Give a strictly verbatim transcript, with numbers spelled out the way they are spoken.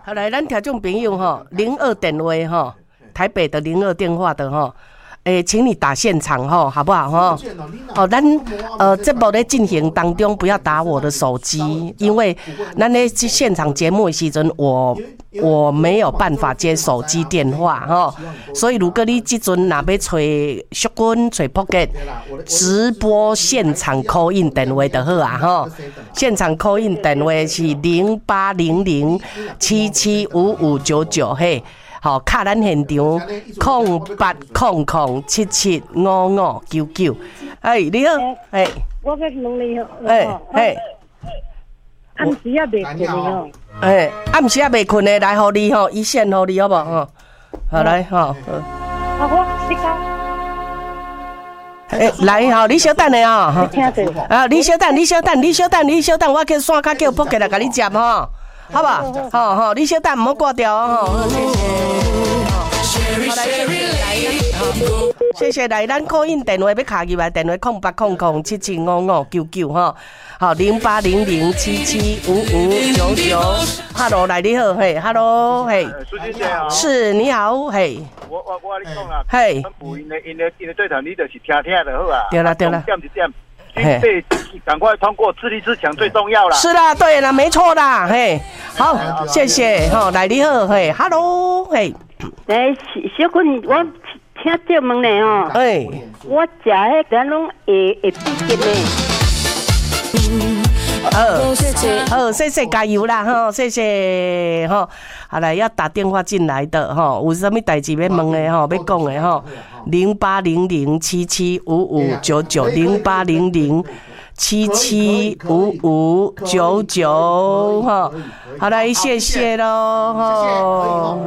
好来，咱听众朋友吼，零二电话吼，台北的零二电话的吼。诶，请你打现场吼，好不好吼？哦，咱呃节目咧进行当中，不要打我的手机，因为咱咧现场节目的时阵，我我没有办法接手机电话吼，所以如果你即阵若要找淑君、找扑克，直播现场 call in 电话就好啊吼。现场 call in 电话是零八零零七七五五九九嘿。好，卡咱现场空八空空七七五五九九。哎，你好，哎， 我要问你哦， 哎哎， 暗时也未困的哦， 哎，暗时也未困的，来互你吼，一线互你好不好？吼，好来吼， 啊我你讲， 哎，来吼，你稍等的哦， 听着， 啊，你稍等，你稍等，你稍等，你稍等，我叫线卡叫扑克来甲你接吼。好不好？好好，你稍等，唔好挂掉哦。谢谢。好来，谢谢来，咱 call in 电话要卡入来，电话空八空空七七五五九九哈。好，零八零零七七五五九九。Hello， 来你好，嘿 ，Hello， 嘿。 苏姐姐好。 是，你好，嘿。 我我我跟你讲啦， 嘿。 因的因的因的对头，你就是听听就好啊。 对了对了。 点一点。对，赶快通过，自立自强最重要啦。 是啦，对啦，没错啦，嘿，好，谢谢，好，来你好，嘿 ，Hello， 嘿， 来，小坤，我听这问呢哦， 哎， 我食迄个拢会会闭结呢。 好，谢谢，好，谢谢，加油啦，哈，谢谢，哈，好来，要打电话进来的哈，有什么代志要问的哈，要讲的哈，零八零零七七五五九九，零八零零七七五五九九，哈，好来，谢谢喽，哈，